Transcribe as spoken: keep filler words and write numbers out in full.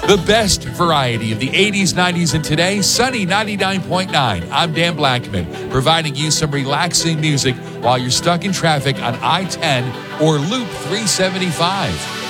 The best variety of the eighties, nineties, and today, Sunny ninety-nine point nine. I'm Dan Blackman, providing you some relaxing music while you're stuck in traffic on I ten or Loop three seventy-five.